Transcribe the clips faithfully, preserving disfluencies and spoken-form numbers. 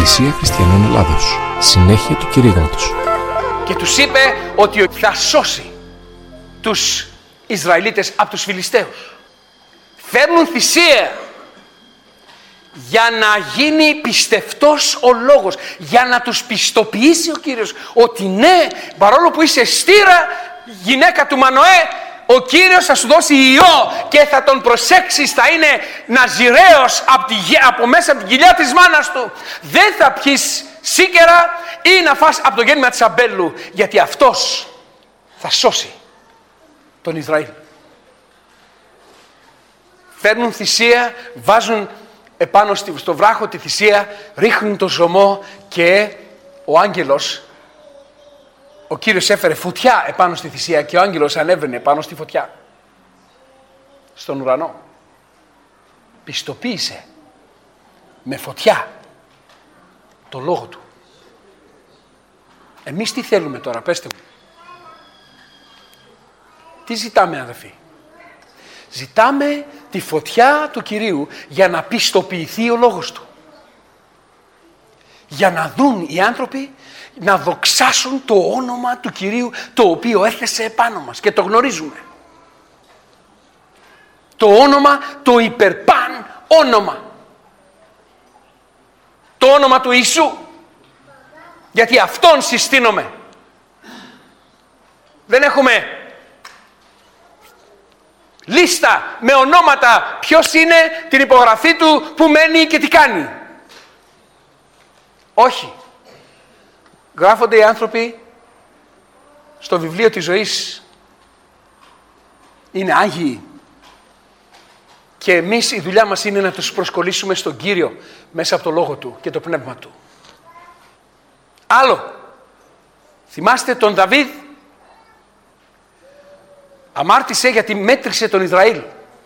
Εκκλησία Χριστιανών Ελλάδος. Συνέχεια του κηρύγματος. Και τους είπε ότι θα σώσει τους Ισραηλίτες από τους Φιλιστέους. Φέρνουν θυσία για να γίνει πιστευτός ο λόγος, για να τους πιστοποιήσει ο Κύριος ότι ναι, παρόλο που είσαι στήρα γυναίκα του Μανοέ, ο Κύριος θα σου δώσει ιό και θα τον προσέξεις, θα είναι ναζιραίος από, τη, από μέσα από την κοιλιά της μάνας του. Δεν θα πιείς σίκερα ή να φας από το γέννημα της αμπέλου, γιατί αυτός θα σώσει τον Ισραήλ. Φέρνουν θυσία, βάζουν επάνω στο βράχο τη θυσία, ρίχνουν το ζωμό και ο άγγελος, ο Κύριος έφερε φωτιά επάνω στη θυσία και ο άγγελος ανέβαινε πάνω στη φωτιά, στον ουρανό. Πιστοποίησε με φωτιά το λόγο του. Εμείς τι θέλουμε τώρα, πέστε μου? Τι ζητάμε, αδελφοί? Ζητάμε τη φωτιά του Κυρίου για να πιστοποιηθεί ο λόγος του. Για να δουν οι άνθρωποι, να δοξάσουν το όνομα του Κυρίου, το οποίο έθεσε επάνω μας και το γνωρίζουμε. Το όνομα, το υπερπάν όνομα. Το όνομα του Ιησού. Γιατί αυτόν συστήνομαι. Δεν έχουμε λίστα με ονόματα ποιος είναι, την υπογραφή του, που μένει και τι κάνει. Όχι. Γράφονται οι άνθρωποι στο βιβλίο της ζωής. Είναι άγιοι. Και εμείς η δουλειά μας είναι να τους προσκολήσουμε στον Κύριο μέσα από το Λόγο Του και το Πνεύμα Του. Άλλο. Θυμάστε τον Δαβίδ? Αμάρτησε γιατί μέτρησε τον Ισραήλ.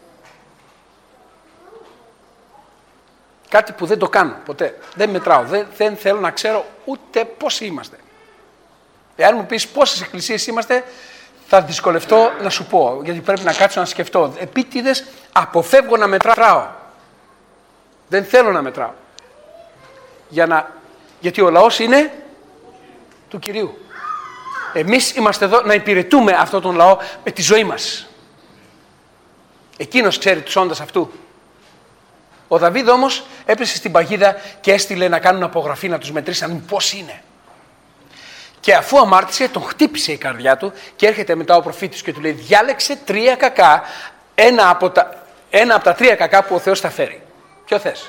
Κάτι που δεν το κάνω ποτέ. Δεν μετράω. Δεν, δεν θέλω να ξέρω ούτε πόσοι είμαστε. Εάν μου πεις πόσες εκκλησίες είμαστε, θα δυσκολευτώ να σου πω. Γιατί πρέπει να κάτσω να σκεφτώ. Επίτηδες αποφεύγω να μετράω. Δεν θέλω να μετράω. Για να, γιατί ο λαός είναι του Κυρίου. Εμείς είμαστε εδώ να υπηρετούμε αυτόν τον λαό με τη ζωή μας. Εκείνος ξέρει τους όντας αυτού. Ο Δαβίδ όμως έπεσε στην παγίδα και έστειλε να κάνουν απογραφή, να τους μετρήσαν πώς είναι. Και αφού αμάρτησε, τον χτύπησε η καρδιά του και έρχεται μετά ο προφήτης και του λέει: διάλεξε τρία κακά, ένα από τα, ένα από τα τρία κακά που ο Θεός θα φέρει. Ποιο θες?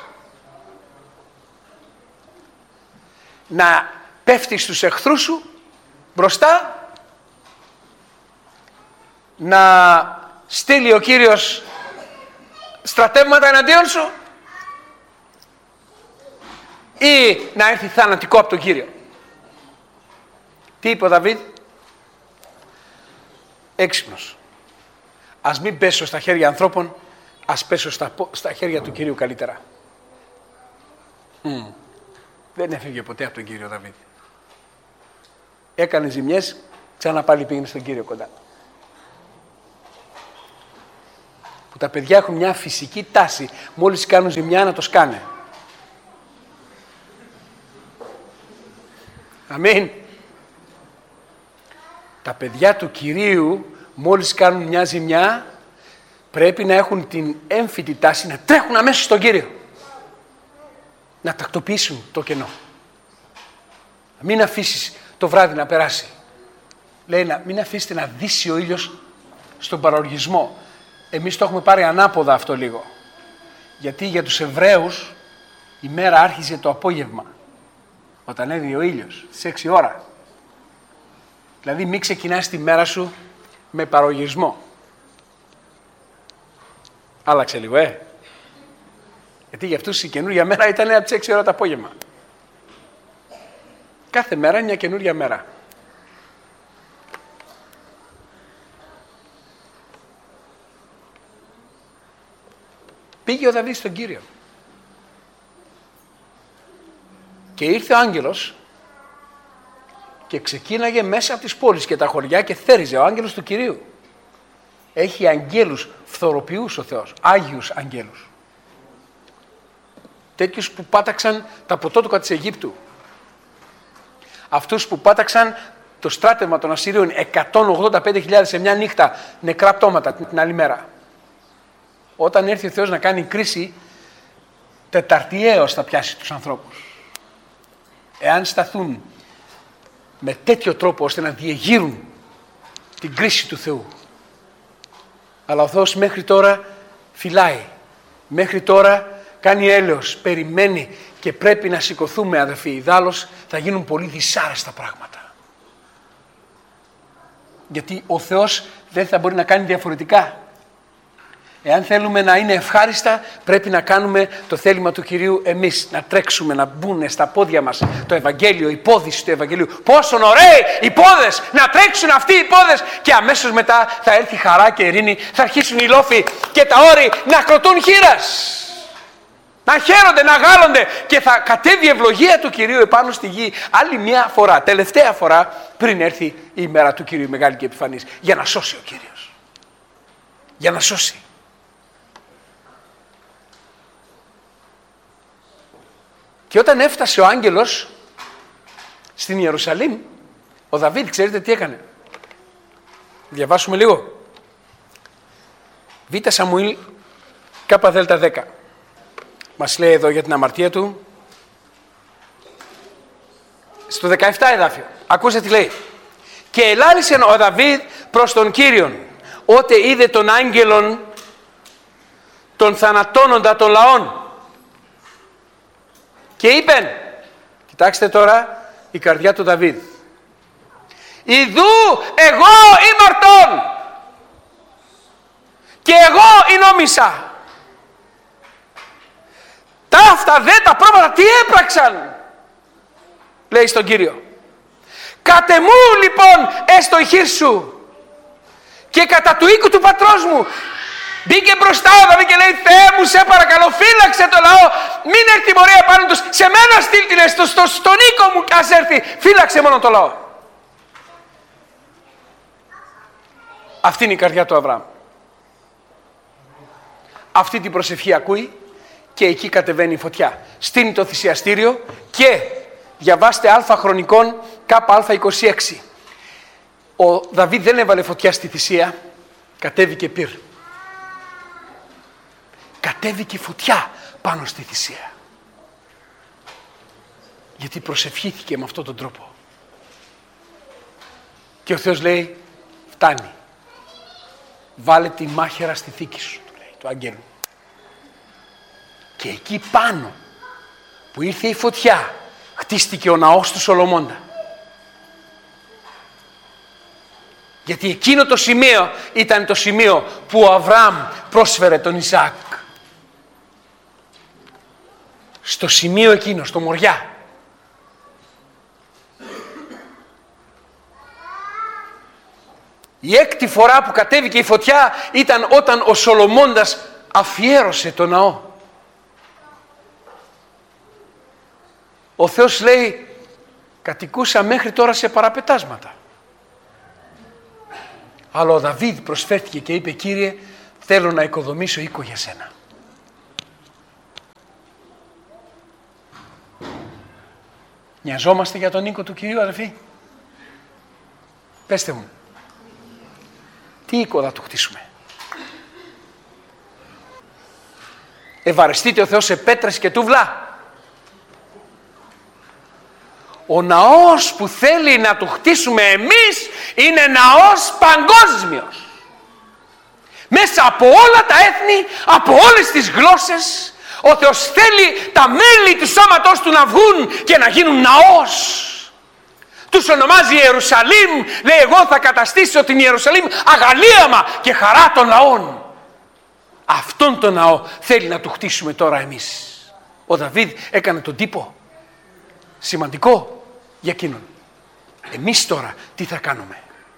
Να πέφτεις στους εχθρούς σου μπροστά, να στείλει ο Κύριος στρατεύματα εναντίον σου, ή να έρθει θανατικό από τον Κύριο? Τι είπε ο Δαβίδ? Έξυπνος. Ας μην πέσω στα χέρια ανθρώπων, ας πέσω στα, στα χέρια του Κυρίου καλύτερα. Mm. Δεν έφυγε ποτέ από τον Κύριο Δαβίδ. Έκανε ζημιές, ξανά πάλι πήγαινε στον Κύριο κοντά. Που τα παιδιά έχουν μια φυσική τάση, μόλις κάνουν ζημιά να το σκάνε. Αμήν. Τα παιδιά του Κυρίου μόλις κάνουν μια ζημιά πρέπει να έχουν την έμφυτη τάση να τρέχουν αμέσως στον Κύριο. Να τακτοποιήσουν το κενό. Μην αφήσεις το βράδυ να περάσει. Λέει να μην αφήσετε να δύσει ο ήλιος στον παροργισμό. Εμείς το έχουμε πάρει ανάποδα αυτό λίγο. Γιατί για τους Εβραίους η μέρα άρχιζε το απόγευμα. Όταν έδινε ο ήλιος στις έξι ώρα. Δηλαδή μην ξεκινάς τη μέρα σου με παροργισμό. Άλλαξε λίγο, ε. Γιατί για αυτούς η καινούργια μέρα ήταν από τις έξι ώρα το απόγευμα. Κάθε μέρα είναι μια καινούργια μέρα. Πήγε ο Δαβίδ στον Κύριο. Και ήρθε ο άγγελος και ξεκίναγε μέσα από τις πόλεις και τα χωριά και θέριζε ο άγγελος του Κυρίου. Έχει αγγέλους φθοροποιούς ο Θεός, άγιους αγγέλους. Τέτοιους που πάταξαν τα ποτότοκα της Αιγύπτου. Αυτούς που πάταξαν το στράτευμα των Ασσυρίων, εκατόν ογδόντα πέντε χιλιάδες σε μια νύχτα, νεκρά πτώματα την άλλη μέρα. Όταν έρθει ο Θεός να κάνει κρίση, τεταρτιαίος θα πιάσει τους ανθρώπους. Εάν σταθούν με τέτοιο τρόπο ώστε να διεγείρουν την κρίση του Θεού. Αλλά ο Θεός μέχρι τώρα φυλάει. Μέχρι τώρα κάνει έλεος, περιμένει και πρέπει να σηκωθούμε, αδελφοί. Ιδάλλως θα γίνουν πολύ δυσάρεστα πράγματα. Γιατί ο Θεός δεν θα μπορεί να κάνει διαφορετικά. Εάν θέλουμε να είναι ευχάριστα, πρέπει να κάνουμε το θέλημα του Κυρίου εμείς. Να τρέξουμε, να μπουν στα πόδια μας το Ευαγγέλιο, η πόδηση του Ευαγγελίου. Πόσο ωραίοι οι πόδες, να τρέξουν αυτοί οι πόδες. Και αμέσως μετά θα έρθει χαρά και ειρήνη, θα αρχίσουν οι λόφοι και τα όρη να κροτούν χήρας. Να χαίρονται, να γάλλονται και θα κατέβει η ευλογία του Κυρίου επάνω στη γη άλλη μια φορά, τελευταία φορά πριν έρθει η ημέρα του Κυρίου μεγάλη και επιφανής. Για να σώσει ο Κύριος. Για να σώσει. Και όταν έφτασε ο άγγελος στην Ιερουσαλήμ, ο Δαβίδ, ξέρετε τι έκανε? Διαβάσουμε λίγο. Β Σαμουήλ Κ Δ δέκα. Μας λέει εδώ για την αμαρτία του. Στο δεκαεπτά εδάφιο. Ακούστε τι λέει. Και ελάλησε ο Δαβίδ προς τον Κύριον, ότε είδε τον άγγελον τον θανατώνοντα των λαών. Και είπεν, κοιτάξτε τώρα η καρδιά του Δαβίδ. Ιδού εγώ ήμαρτον και εγώ εινόμισα. Ταύτα δε τα πρόβατα τι έπραξαν, λέει στον Κύριο. Κατεμού λοιπόν έστω η χείρ σου και κατά του οίκου του πατρός μου. Μπήκε μπροστά ο Δαβίδ και λέει, Θεέ μου σε παρακαλώ φύλαξε το λαό, μην έρθει τιμωρία πάνω τους, σε μένα στείλ την έστω, στο, στον οίκο μου ας έρθει, φύλαξε μόνο το λαό. Αυτή είναι η καρδιά του Αβραάμ. Αυτή την προσευχή ακούει και εκεί κατεβαίνει η φωτιά. Στείνει το θυσιαστήριο και διαβάστε Α Χρονικών Κ είκοσι έξι. Ο Δαβίδ δεν έβαλε φωτιά στη θυσία, κατέβηκε πυρ. Κατέβηκε φωτιά πάνω στη θυσία. Γιατί προσευχήθηκε με αυτόν τον τρόπο. Και ο Θεός λέει, φτάνει. Βάλε τη μάχαιρα στη θήκη σου, του λέει, του αγγέλου. Και εκεί πάνω που ήρθε η φωτιά, χτίστηκε ο ναός του Σολομώντα. Γιατί εκείνο το σημείο ήταν το σημείο που ο Αβραάμ πρόσφερε τον Ισαάκ. Στο σημείο εκείνο, στο Μοριά. Η έκτη φορά που κατέβηκε η φωτιά ήταν όταν ο Σολομώντας αφιέρωσε το ναό. Ο Θεός λέει, κατοικούσα μέχρι τώρα σε παραπετάσματα. Αλλά ο Δαβίδ προσφέρθηκε και είπε, Κύριε, θέλω να οικοδομήσω οίκο για σένα. Νοιαζόμαστε για τον οίκο του Κυρίου, αδελφοί? Πέστε μου, τι οίκο θα του χτίσουμε? Ευαρεστείται ο Θεός σε πέτρες και τούβλα? Ο ναός που θέλει να του χτίσουμε εμείς είναι ναός παγκόσμιος. Μέσα από όλα τα έθνη, από όλες τις γλώσσες, ο Θεός θέλει τα μέλη του σώματός του να βγουν και να γίνουν ναός. Τους ονομάζει Ιερουσαλήμ, λέει, εγώ θα καταστήσω την Ιερουσαλήμ αγαλίαμα και χαρά των λαών. Αυτόν τον ναό θέλει να του χτίσουμε τώρα εμείς. Ο Δαβίδ έκανε τον τύπο. Σημαντικό για εκείνον. Εμείς τώρα τι θα κάνουμε?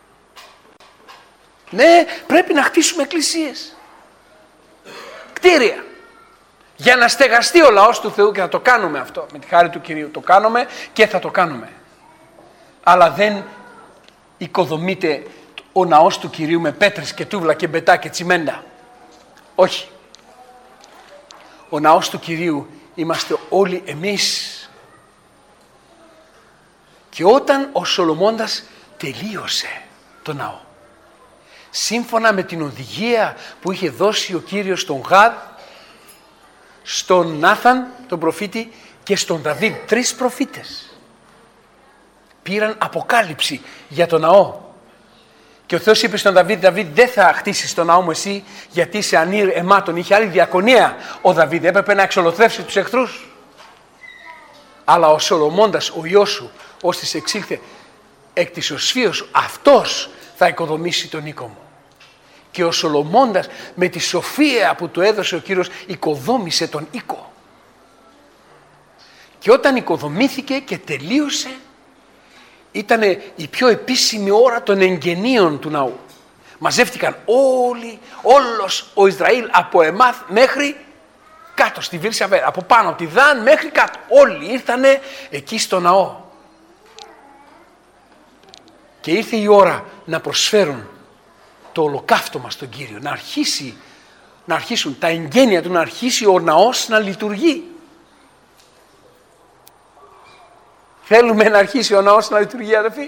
Ναι, πρέπει να χτίσουμε εκκλησίες, κτίρια, για να στεγαστεί ο λαός του Θεού, και θα το κάνουμε αυτό με τη χάρη του Κυρίου. Το κάνουμε και θα το κάνουμε. Αλλά δεν οικοδομείται ο ναός του Κυρίου με πέτρες και τούβλα και μπετά και τσιμέντα. Όχι. Ο ναός του Κυρίου είμαστε όλοι εμείς. Και όταν ο Σολομώντας τελείωσε το ναό, σύμφωνα με την οδηγία που είχε δώσει ο Κύριος στον Γαδ, στον Νάθαν τον προφήτη και στον Δαβίδ, τρεις προφήτες πήραν αποκάλυψη για το ναό. Και ο Θεός είπε στον Δαβίδ, Δαβίδ, δεν θα χτίσεις το ναό μου εσύ, γιατί είσαι ανήρ αιμάτων. Είχε άλλη διακονία ο Δαβίδ, έπρεπε να εξολοθρεύσει τους εχθρούς. Αλλά ο Σολομώντας, ο γιος σου, ώστις εξήλθε εκ της οσφύος σου, αυτός θα οικοδομήσει τον οίκο μου. Και ο Σολομώντας με τη σοφία που του έδωσε ο Κύριος οικοδόμησε τον οίκο. Και όταν οικοδομήθηκε και τελείωσε, ήταν η πιο επίσημη ώρα των εγγενείων του ναού. Μαζεύτηκαν όλοι, όλος ο Ισραήλ από Εμάθ μέχρι κάτω στη Βήρσαβε, από πάνω από τη Δάν μέχρι κάτω. Όλοι ήρθανε εκεί στο ναό. Και ήρθε η ώρα να προσφέρουν το ολοκαύτωμα στον Κύριο, να, αρχίσει, να αρχίσουν τα εγγένεια του, να αρχίσει ο ναός να λειτουργεί. Θέλουμε να αρχίσει ο ναός να λειτουργεί, αδελφοί.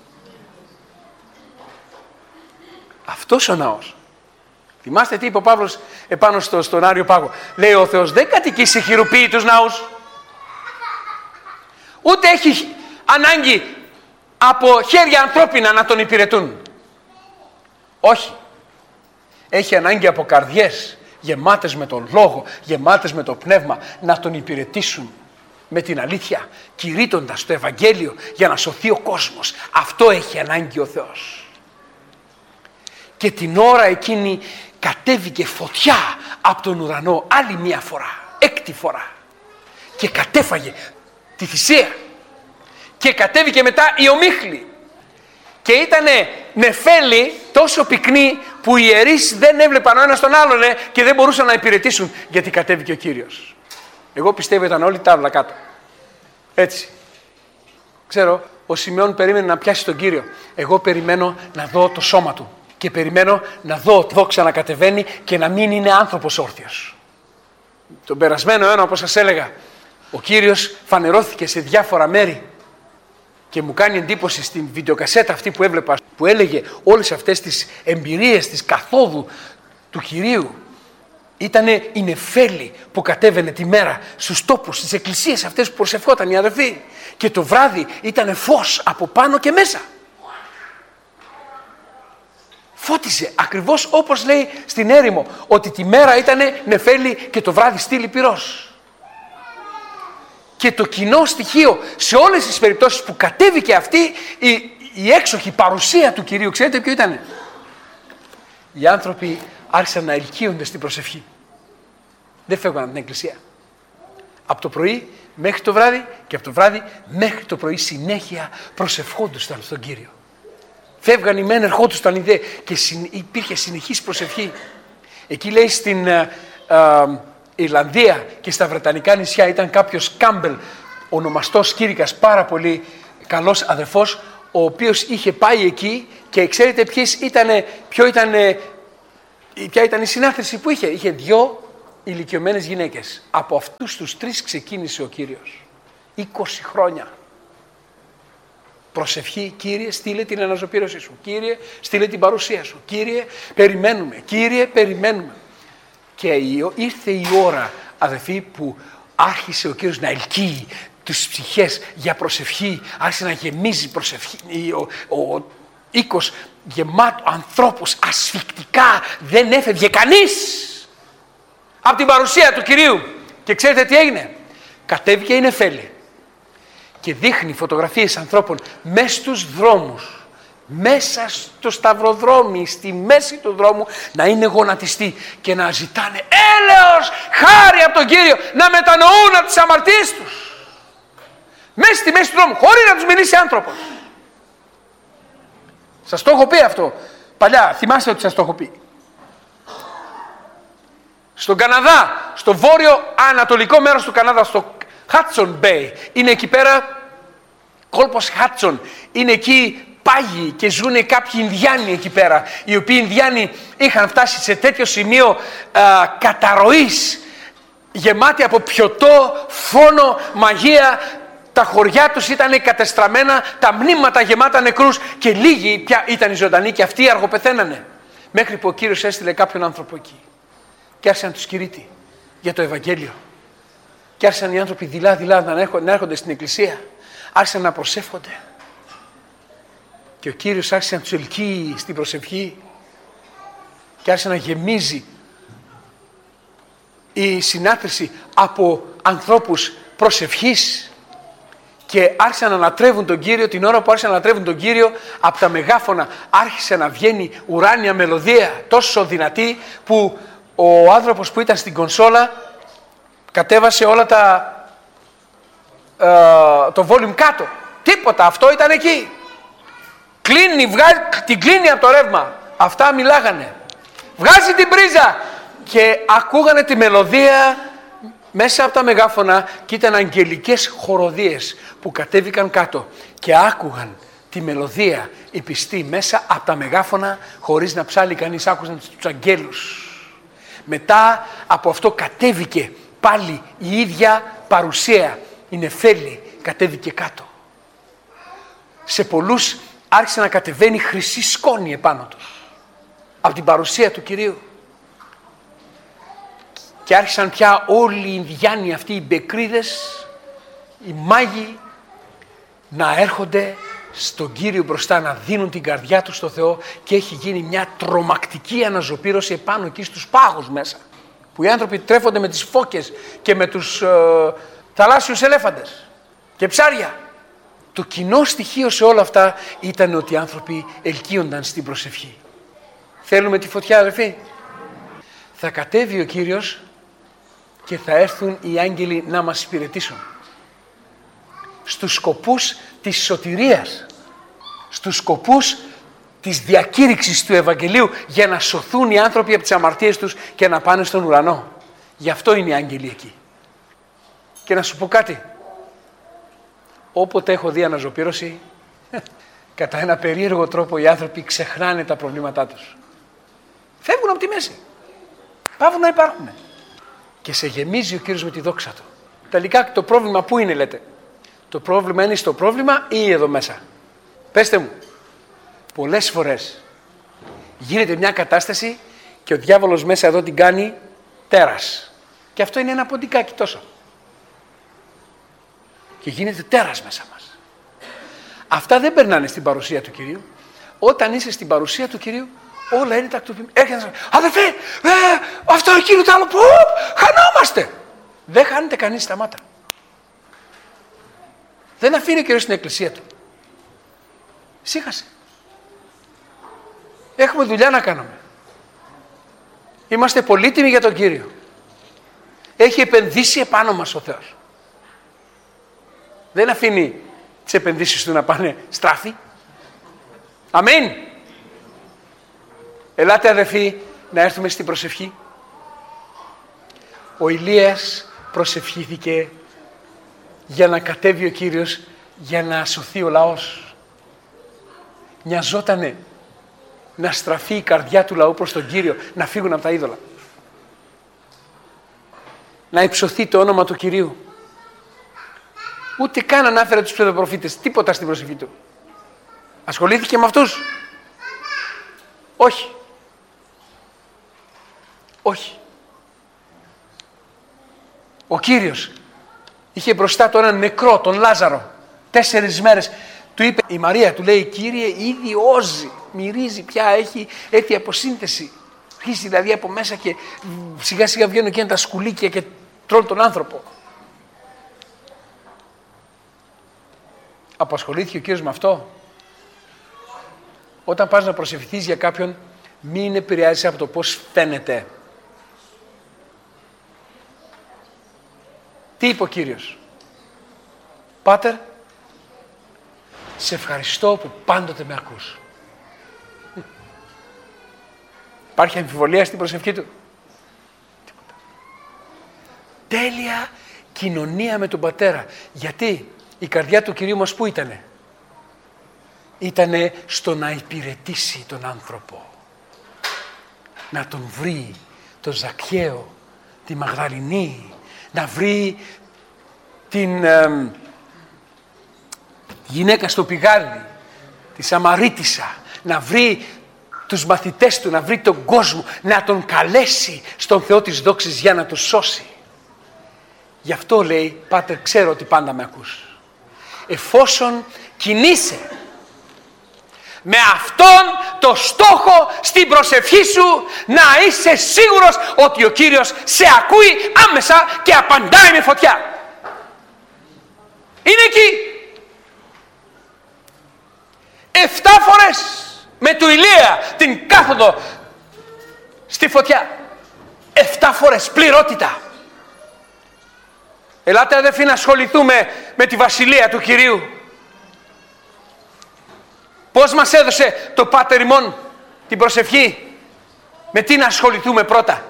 Αυτός ο ναός. Θυμάστε τι είπε ο Παύλος επάνω στο, στον Άριο Πάγο. Λέει, ο Θεός δεν κατοικεί σε χειροποίητους ναούς. Ούτε έχει ανάγκη από χέρια ανθρώπινα να τον υπηρετούν. Όχι. Έχει ανάγκη από καρδιές γεμάτες με τον λόγο, γεμάτες με το πνεύμα, να τον υπηρετήσουν με την αλήθεια, κηρύττοντας το Ευαγγέλιο για να σωθεί ο κόσμος. Αυτό έχει ανάγκη ο Θεός. Και την ώρα εκείνη κατέβηκε φωτιά από τον ουρανό άλλη μία φορά, έκτη φορά, και κατέφαγε τη θυσία. Και κατέβηκε μετά η ομίχλη. Και ήτανε νεφέλη τόσο πυκνή που οι ιερείς δεν έβλεπαν ο ένας τον άλλον και δεν μπορούσαν να υπηρετήσουν, γιατί κατέβηκε ο Κύριος. Εγώ πιστεύω ήταν όλη τάβλα κάτω. Έτσι. Ξέρω, ο Σιμεών περίμενε να πιάσει τον Κύριο. Εγώ περιμένω να δω το σώμα του. Και περιμένω να δω το δόξα να κατεβαίνει και να μην είναι άνθρωπος όρθιος. Τον περασμένο αιώνα, όπως σας έλεγα, ο Κύριος φανερώθηκε σε διάφορα μέρη. Και μου κάνει εντύπωση στην βιντεοκασέτα αυτή που έβλεπα, που έλεγε όλες αυτές τις εμπειρίες της καθόδου του Κυρίου. Ήτανε η νεφέλη που κατέβαινε τη μέρα στους τόπους, στις εκκλησίες αυτές που προσευχόταν οι αδελφοί. Και το βράδυ ήτανε φως από πάνω και μέσα. Φώτιζε ακριβώς όπως λέει στην έρημο, ότι τη μέρα ήτανε νεφέλη και το βράδυ στήλη πυρός. Και το κοινό στοιχείο σε όλες τις περιπτώσεις που κατέβηκε αυτή η, η έξοχη παρουσία του Κυρίου, ξέρετε ποιο ήτανε? Οι άνθρωποι άρχισαν να ελκύονται στην προσευχή. Δεν φεύγαν από την εκκλησία. Από το πρωί μέχρι το βράδυ και από το βράδυ μέχρι το πρωί συνέχεια προσευχόντουσαν στον Κύριο. Φεύγαν οι μεν, ερχόντουσαν οι δε και συν, υπήρχε συνεχής προσευχή. Εκεί λέει στην α, α, Ιρλανδία και στα Βρετανικά νησιά ήταν κάποιος Κάμπελ, ονομαστός κήρυκας, πάρα πολύ καλός αδερφός, ο οποίος είχε πάει εκεί και ξέρετε ποιες ήτανε, ποιο ήτανε, ποια ήταν η συνάθρηση που είχε? Είχε δυο ηλικιωμένες γυναίκες. Από αυτούς τους τρεις ξεκίνησε ο Κύριος. είκοσι χρόνια. Προσευχή, Κύριε, στείλε την αναζωπήρωσή σου. Κύριε, στείλε την παρουσία σου. Κύριε, περιμένουμε. Κύριε, περιμένουμε. Και ήρθε η ώρα, αδελφοί, που άρχισε ο Κύριος να ελκύει τους ψυχές για προσευχή. Άρχισε να γεμίζει προσευχή. Ο, ο, ο οίκος γεμάτο ανθρώπους ασφυκτικά. Δεν έφευγε κανείς από την παρουσία του Κυρίου. Και ξέρετε τι έγινε? Κατέβηκε η νεφέλη και δείχνει φωτογραφίες ανθρώπων μέσα στους δρόμους, μέσα στο σταυροδρόμι, στη μέση του δρόμου, να είναι γονατιστοί και να ζητάνε έλεος, χάρη από τον Κύριο, να μετανοούν από τις αμαρτίες τους. Μέσα στη μέση του δρόμου, χωρίς να τους μιλήσει άνθρωπος. Σας το έχω πει αυτό παλιά, θυμάστε ότι σας το έχω πει. Στον Καναδά, στο βόρειο ανατολικό μέρος του Καναδά, στο Hudson Bay, είναι εκεί πέρα, κόλπος Hudson, είναι εκεί πάγοι και ζουν κάποιοι Ινδιάνοι εκεί πέρα, οι οποίοι Ινδιάνοι είχαν φτάσει σε τέτοιο σημείο α, καταρροής γεμάτοι από πιωτό, φόνο, μαγεία. Τα χωριά τους ήταν κατεστραμμένα, τα μνήματα γεμάτα νεκρούς και λίγοι πια ήταν οι ζωντανοί και αυτοί αργοπεθαίνανε. Μέχρι που ο Κύριος έστειλε κάποιον άνθρωπο εκεί και άρχισε να τους κηρύττει για το Ευαγγέλιο. Και άρχισαν οι άνθρωποι δειλά-δειλά να έρχονται στην εκκλησία, άρχισαν να προσεύχονται. Και ο Κύριος άρχισε να τους ελκύει στην προσευχή και άρχισε να γεμίζει η συνάθρηση από ανθρώπους προσευχής. Και άρχισαν να ανατρεύουν τον Κύριο. Την ώρα που άρχισαν να ανατρεύουν τον Κύριο, από τα μεγάφωνα άρχισε να βγαίνει ουράνια μελωδία τόσο δυνατή που ο άνθρωπος που ήταν στην κονσόλα κατέβασε όλα τα ε, το volume κάτω. Τίποτα, αυτό ήταν εκεί. Κλείνει, βγάζει, την κλείνει από το ρεύμα. Αυτά μιλάγανε. Βγάζει την πρίζα και ακούγανε τη μελωδία μέσα από τα μεγάφωνα και ήταν αγγελικές χοροδίες που κατέβηκαν κάτω και άκουγαν τη μελωδία οι πιστοί μέσα από τα μεγάφωνα χωρίς να ψάλει κανείς, άκουσαν τους αγγέλους. Μετά από αυτό κατέβηκε πάλι η ίδια παρουσία, η νεφέλη κατέβηκε κάτω. Σε πολλούς άρχισε να κατεβαίνει χρυσή σκόνη επάνω τους από την παρουσία του Κυρίου. Και άρχισαν πια όλοι οι Ινδιάνοι αυτοί, οι μπεκρίδες, οι μάγοι, να έρχονται στον Κύριο μπροστά, να δίνουν την καρδιά τους στο Θεό και έχει γίνει μια τρομακτική αναζωπήρωση επάνω εκεί στους πάγους μέσα. Που οι άνθρωποι τρέφονται με τις φώκες και με τους ε, θαλάσσιους ελέφαντες και ψάρια. Το κοινό στοιχείο σε όλα αυτά ήταν ότι οι άνθρωποι ελκύονταν στην προσευχή. Θέλουμε τη φωτιά, αδελφοί? Θα κατέβει ο Κύριος και θα έρθουν οι άγγελοι να μας υπηρετήσουν στους σκοπούς της σωτηρίας, στους σκοπούς της διακήρυξης του Ευαγγελίου, για να σωθούν οι άνθρωποι από τις αμαρτίες τους και να πάνε στον ουρανό. Γι' αυτό είναι οι άγγελοι εκεί. Και να σου πω κάτι, όποτε έχω δει αναζωπήρωση, κατά ένα περίεργο τρόπο οι άνθρωποι ξεχνάνε τα προβλήματά τους. Φεύγουν από τη μέση. Πάβουν να υπάρχουν. Και σε γεμίζει ο Κύριος με τη δόξα του. Τελικά το πρόβλημα πού είναι, λέτε? Το πρόβλημα είναι στο πρόβλημα ή εδώ μέσα? Πέστε μου. Πολλές φορές γίνεται μια κατάσταση και ο διάβολος μέσα εδώ την κάνει τέρας. Και αυτό είναι ένα ποντικάκι τόσο. Και γίνεται τέρας μέσα μας. Αυτά δεν περνάνε στην παρουσία του Κυρίου. Όταν είσαι στην παρουσία του Κυρίου, όλα είναι τακτοποιημένα. Έρχεται να σας πει, αδελφέ, ε, αυτό εκείνο το άλλο, που, χανόμαστε. Δεν χάνεται κανείς σταμάτα. Δεν αφήνει ο Κύριος στην εκκλησία του. Σίχασε. Έχουμε δουλειά να κάνουμε. Είμαστε πολύτιμοι για τον Κύριο. Έχει επενδύσει επάνω μας ο Θεός. Δεν αφήνει τις επενδύσεις του να πάνε στράφη. Αμήν. Ελάτε αδελφοί να έρθουμε στην προσευχή. Ο Ηλίας προσευχήθηκε για να κατέβει ο Κύριος, για να σωθεί ο λαός. Νοιαζότανε να στραφεί η καρδιά του λαού προς τον Κύριο, να φύγουν από τα είδωλα. Να υψωθεί το όνομα του Κυρίου. Ούτε καν ανάφερε τους ψευδοπροφήτες, τίποτα στην προσευχή του. Ασχολήθηκε με αυτούς? Όχι. Όχι. Ο Κύριος είχε μπροστά του έναν νεκρό, τον Λάζαρο. Τέσσερις μέρες του είπε η Μαρία, του λέει, Κύριε, ήδη όζει, μυρίζει πια, έχει έρθει αποσύνθεση. Αρχίζει δηλαδή από μέσα και σιγά σιγά βγαίνουν εκείνα τα σκουλίκια και τρώνε τον άνθρωπο. Απασχολήθηκε ο Κύριος με αυτό? Όταν πας να προσευχηθείς για κάποιον, μην επηρεάζεσαι από το πώς φαίνεται. Τι είπε ο Κύριος? Πάτερ, σε ευχαριστώ που πάντοτε με ακούς. Υπάρχει αμφιβολία στην προσευχή του? Τίποτα. Τέλεια κοινωνία με τον Πατέρα. Γιατί η καρδιά του Κυρίου μας πού ήτανε? Ήτανε στο να υπηρετήσει τον άνθρωπο. Να τον βρει, τον Ζακχαίο, τη Μαγδαληνή, να βρει την ε, γυναίκα στο πηγάδι, τη Σαμαρίτισσα, να βρει τους μαθητές του, να βρει τον κόσμο, να τον καλέσει στον Θεό της δόξης για να τον σώσει. Γι' αυτό λέει, Πάτερ, ξέρω ότι πάντα με ακούς. Εφόσον κινείσαι με αυτόν το στόχο στην προσευχή σου, να είσαι σίγουρος ότι ο Κύριος σε ακούει άμεσα και απαντάει με φωτιά. Είναι εκεί. Εφτά φορές με του Ηλία την κάθοδο στη φωτιά. Εφτά φορές πληρότητα. Ελάτε αδελφοί να ασχοληθούμε με τη βασιλεία του Κυρίου. Πώς μας έδωσε το Πάτερ ημών την προσευχή? Με τι να ασχοληθούμε πρώτα?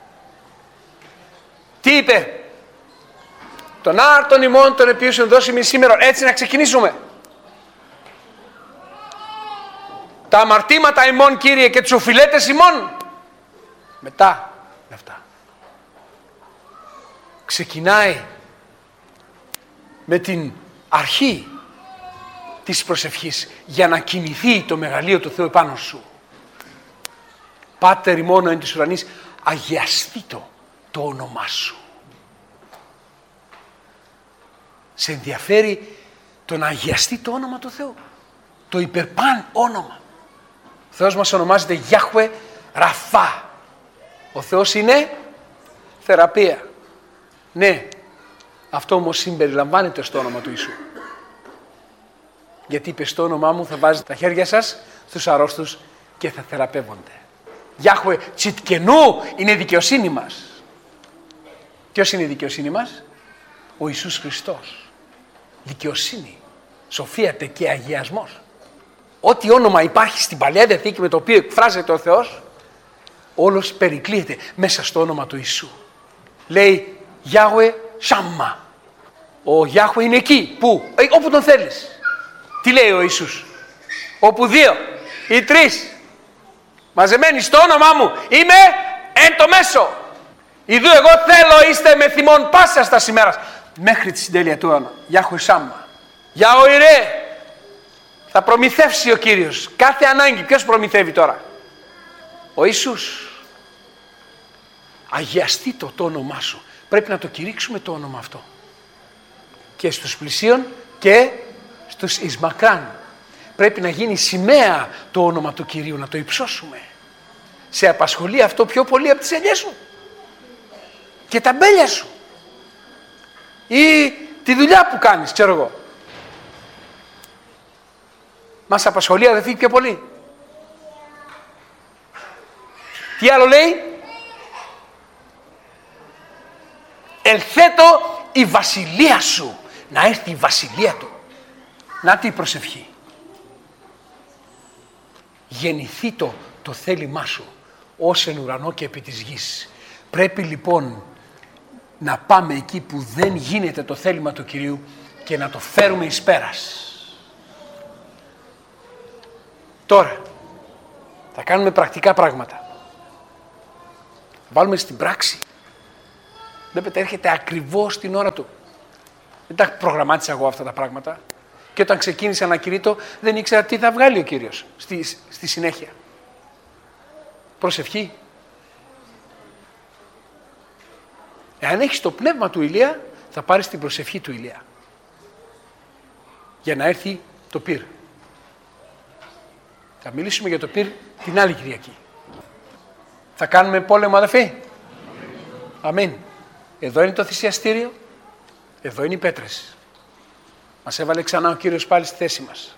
Τι είπε? Τον άρτον ημών τον οποίον δώσει μη σήμερα. Έτσι να ξεκινήσουμε. Τα αμαρτήματα ημών, Κύριε, και τους οφειλέτες ημών. Μετά με αυτά. Ξεκινάει με την αρχή της προσευχής για να κινηθεί το μεγαλείο του Θεού επάνω σου. Πάτερ ημών εν της ουρανής, αγιαστήτω το όνομά σου. Σε ενδιαφέρει το να αγιαστεί το όνομα του Θεού. Το υπερπάν όνομα. Ο Θεός μας ονομάζεται Γιάχουε Ραφά. Ο Θεός είναι θεραπεία. Ναι, αυτό όμως συμπεριλαμβάνεται στο όνομα του Ιησού. Γιατί είπε στο όνομά μου θα βάζετε τα χέρια σας στους αρρώστους και θα θεραπεύονται. Γιάχουε Τσιτκενού είναι η δικαιοσύνη μας. Ποιος είναι η δικαιοσύνη μας? Ο Ιησούς Χριστός. Δικαιοσύνη, σοφία και αγιασμός. Ό,τι όνομα υπάρχει στην Παλαιά Διαθήκη με το οποίο εκφράζεται ο Θεός, όλος περικλείεται μέσα στο όνομα του Ιησού. Λέει Γιάχουε Σάμμα. Ο Γιάχουε είναι εκεί. Πού? Ε, όπου τον θέλεις. Τι λέει ο Ιησούς? Όπου δύο ή τρεις μαζεμένοι στο όνομά μου είμαι εν το μέσο. Ιδού εγώ θέλω είστε με θυμόν πάσα στα ημέρας. Μέχρι τη συντέλεια του αιώνα. Γιάχουε Σάμμα. Γιάχουε Ιρέ. Θα προμηθεύσει ο Κύριος κάθε ανάγκη. Ποιος προμηθεύει τώρα? Ο Ιησούς. Αγιαστεί το, το όνομά σου. Πρέπει να το κηρύξουμε το όνομα αυτό. Και στους πλησίον και στους εις μακράν. Πρέπει να γίνει σημαία το όνομα του Κυρίου, να το υψώσουμε. Σε απασχολεί αυτό πιο πολύ από τις ελιές σου και τα μπέλια σου ή τη δουλειά που κάνεις, ξέρω εγώ. Μας απασχολεί αδελφοί πιο πολύ. Τι άλλο λέει? Ελθέτω η βασιλεία σου. Να έρθει η βασιλεία του. Να τη προσευχή. Γεννηθεί το, το θέλημά σου ως εν ουρανό και επί της γης. Πρέπει λοιπόν να πάμε εκεί που δεν γίνεται το θέλημα του Κυρίου και να το φέρουμε εις πέρας. Τώρα θα κάνουμε πρακτικά πράγματα. Θα βάλουμε στην πράξη. Βλέπετε, έρχεται ακριβώς την ώρα του. Δεν τα προγραμμάτισα εγώ αυτά τα πράγματα. Και όταν ξεκίνησα να κηρύττω, δεν ήξερα τι θα βγάλει ο Κύριος στη, στη συνέχεια. Προσευχή. Εάν έχεις το πνεύμα του Ηλία, θα πάρεις την προσευχή του Ηλία. Για να έρθει το πυρ. Θα μιλήσουμε για το πυρ την άλλη Κυριακή. Θα κάνουμε πόλεμο, αδελφοί. Αμήν. Εδώ είναι το θυσιαστήριο. Εδώ είναι οι πέτρες. Μας έβαλε ξανά ο Κύριος πάλι στη θέση μας.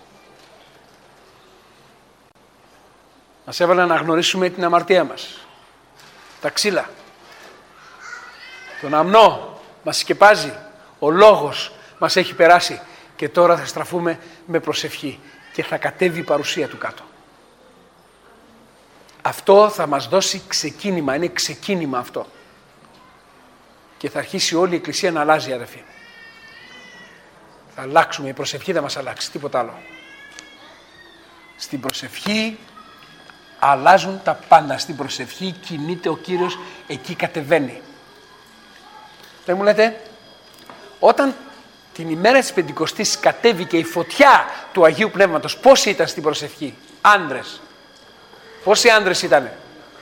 Μας έβαλε να αναγνωρίσουμε την αμαρτία μας. Τα ξύλα. Τον αμνό μας σκεπάζει. Ο λόγος μας έχει περάσει. Και τώρα θα στραφούμε με προσευχή. Και θα κατέβει η παρουσία του κάτω. Αυτό θα μας δώσει ξεκίνημα. Είναι ξεκίνημα αυτό. Και θα αρχίσει όλη η Εκκλησία να αλλάζει, αδελφοί. Θα αλλάξουμε. Η προσευχή θα μας αλλάξει. Τίποτα άλλο. Στην προσευχή αλλάζουν τα πάντα. Στην προσευχή κινείται ο Κύριος. Εκεί κατεβαίνει. Δεν μου λέτε? Όταν την ημέρα της Πεντηκοστής κατέβηκε η φωτιά του Αγίου Πνεύματος, πόσοι ήταν στην προσευχή? Άνδρες. Πόσοι άνδρες ήτανε?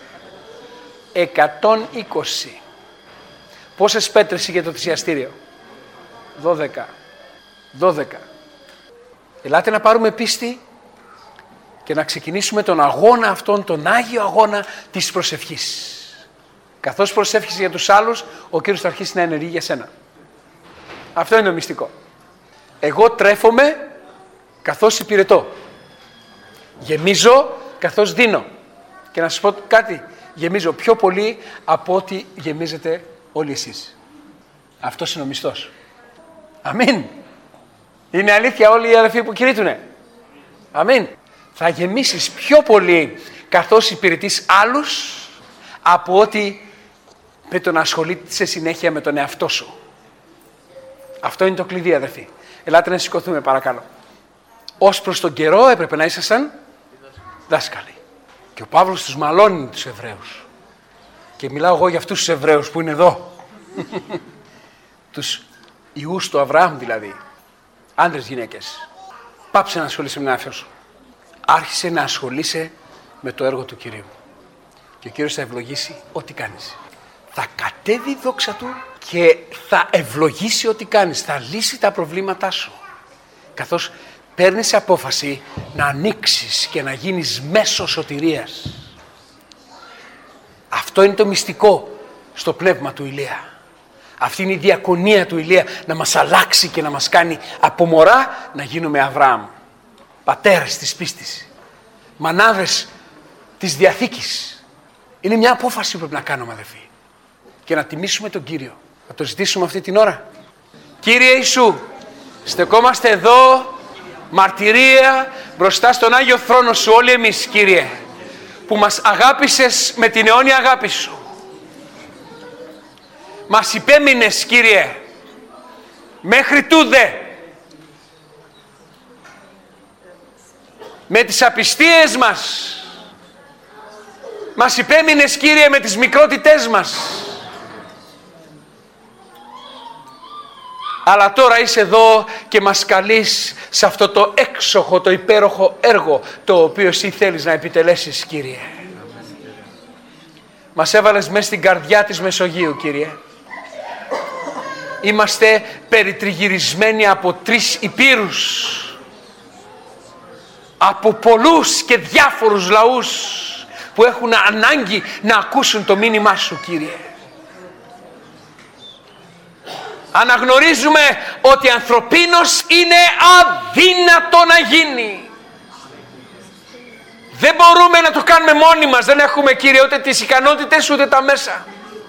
εκατόν είκοσι. Πόσες πέτρες είχε το θυσιαστήριο? δώδεκα. δώδεκα. Ελάτε να πάρουμε πίστη και να ξεκινήσουμε τον αγώνα αυτόν, τον Άγιο αγώνα της προσευχής. Καθώς προσεύχεσαι για τους άλλους, ο Κύριος θα αρχίσει να ενεργεί για σένα. Αυτό είναι το μυστικό. Εγώ τρέφομαι καθώς υπηρετώ. Γεμίζω καθώς δίνω. Και να σας πω κάτι, γεμίζω πιο πολύ από ό,τι γεμίζετε όλοι εσείς. Αυτός είναι ο μισθός. Αμήν. Είναι αλήθεια όλοι οι αδελφοί που κηρύττουνε? Αμήν. Θα γεμίσεις πιο πολύ καθώς υπηρετείς άλλους από ότι με το να ασχολείσαι συνέχεια με τον εαυτό σου. Αυτό είναι το κλειδί, αδελφοί. Ελάτε να σηκωθούμε παρακαλώ. Ως προς τον καιρό έπρεπε να ήσασταν δάσκαλοι. Και ο Παύλος τους μαλώνει τους Εβραίους. Και μιλάω εγώ για αυτούς τους Εβραίους που είναι εδώ. Τους ιούς του Αβραάμ δηλαδή. Άντρες, γυναίκες. Πάψε να ασχολείσαι με τον εαυτό σου. Άρχισε να ασχολείσαι με το έργο του Κυρίου. Και ο Κύριος θα ευλογήσει ό,τι κάνεις. Θα κατέβει η δόξα του και θα ευλογήσει ό,τι κάνεις. Θα λύσει τα προβλήματά σου. Καθώς παίρνεις απόφαση να ανοίξεις και να γίνεις μέσο σωτηρίας. Αυτό είναι το μυστικό στο πνεύμα του Ηλία. Αυτή είναι η διακονία του Ηλία, να μας αλλάξει και να μας κάνει από μωρά να γίνουμε Αβραάμ. Πατέρες της πίστης. Μανάδες της Διαθήκης. Είναι μια απόφαση που πρέπει να κάνουμε, αδελφοί. Και να τιμήσουμε τον Κύριο. Να το ζητήσουμε αυτή την ώρα. Κύριε Ιησού, στεκόμαστε εδώ, μαρτυρία μπροστά στον Άγιο Θρόνο σου όλοι εμείς, Κύριε, που μας αγάπησες με την αιώνια αγάπη σου. Μας υπέμεινες, Κύριε, μέχρι τούδε. Με τις απιστίες μας. Μας υπέμεινες, Κύριε, με τις μικρότητές μας. Αλλά τώρα είσαι εδώ και μας καλείς σε αυτό το έξοχο, το υπέροχο έργο το οποίο εσύ θέλεις να επιτελέσεις, Κύριε. Μας έβαλες μέσα στην καρδιά της Μεσογείου, Κύριε. Είμαστε περιτριγυρισμένοι από τρεις υπήρους. Από πολλούς και διάφορους λαούς που έχουν ανάγκη να ακούσουν το μήνυμά σου, Κύριε. Αναγνωρίζουμε ότι ανθρωπίνος είναι αδύνατο να γίνει. Δεν μπορούμε να το κάνουμε μόνοι μας. Δεν έχουμε, Κύριε, ούτε τις ικανότητες ούτε τα μέσα.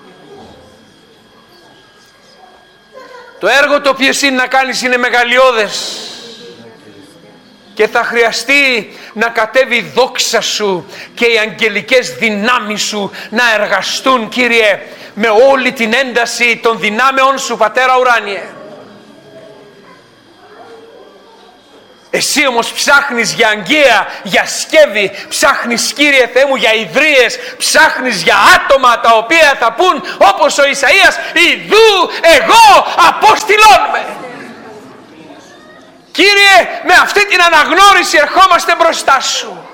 Το έργο το οποίο εσύ να κάνεις είναι μεγαλειώδες. Και θα χρειαστεί να κατέβει η δόξα σου και οι αγγελικές δυνάμεις σου να εργαστούν, Κύριε, με όλη την ένταση των δυνάμεων σου, Πατέρα ουράνιε. Εσύ όμως ψάχνεις για αγγεία, για σκεύη, ψάχνεις, Κύριε Θεέ μου, για ιδρύες, ψάχνεις για άτομα τα οποία θα πούν όπως ο Ισαΐας, «Ιδού εγώ απόστηλόν με». Κύριε, με αυτή την αναγνώριση ερχόμαστε μπροστά σου.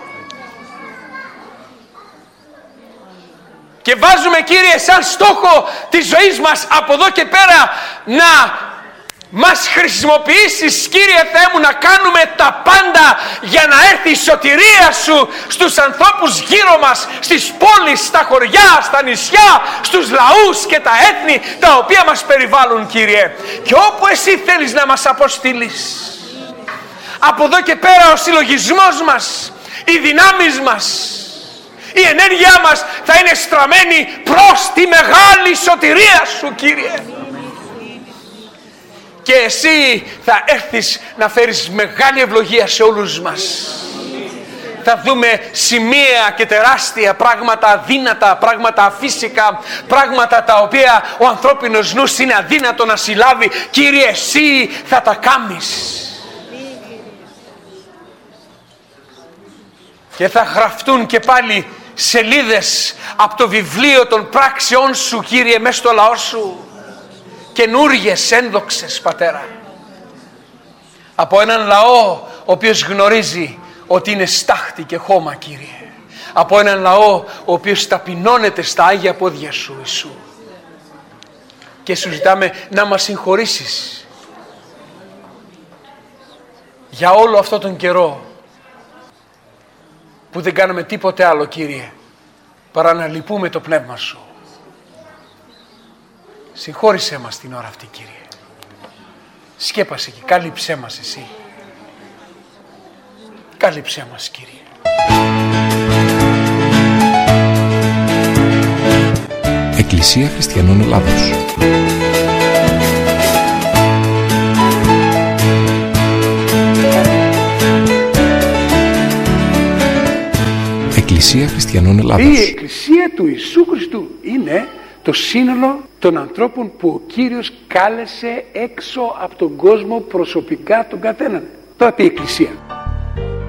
Και βάζουμε, Κύριε, σαν στόχο της ζωής μας από εδώ και πέρα να μας χρησιμοποιήσεις, Κύριε Θεέ μου, να κάνουμε τα πάντα για να έρθει η σωτηρία σου στους ανθρώπους γύρω μας, στις πόλεις, στα χωριά, στα νησιά, στους λαούς και τα έθνη τα οποία μας περιβάλλουν, Κύριε. Και όπου εσύ θέλεις να μας αποστείλεις, από εδώ και πέρα ο συλλογισμός μας, οι δυνάμεις μας, η ενέργειά μας θα είναι στραμμένη προς τη μεγάλη σωτηρία σου, Κύριε. Και εσύ θα έρθεις να φέρεις μεγάλη ευλογία σε όλους μας. Θα δούμε σημεία και τεράστια πράγματα αδύνατα, πράγματα αφύσικα, πράγματα τα οποία ο ανθρώπινος νους είναι αδύνατο να συλλάβει. Κύριε, εσύ θα τα κάμεις. Και θα γραφτούν και πάλι σελίδες από το βιβλίο των πράξεών σου, Κύριε, μέσα στο λαό σου. καινούριες ένδοξες, Πατέρα. Από έναν λαό ο οποίος γνωρίζει ότι είναι στάχτη και χώμα, Κύριε. Από έναν λαό ο οποίος ταπεινώνεται στα Άγια πόδια Σου, Ιησού. Και Σου ζητάμε να μας συγχωρήσεις για όλο αυτό τον καιρό που δεν κάνουμε τίποτε άλλο, Κύριε, παρά να λυπούμε το Πνεύμα Σου. Συγχώρησέ μας την ώρα αυτή, Κύριε. Σκέπασε και κάλυψέ μας Εσύ. Κάλυψέ μας, Κύριε. Εκκλησία Χριστιανών Ελλάδος. Εκκλησία Χριστιανών Ελλάδος. Η Εκκλησία του Ιησού Χριστού είναι το σύνολο των ανθρώπων που ο Κύριος κάλεσε έξω από τον κόσμο προσωπικά τον καθέναν. Τώρα τι Εκκλησία?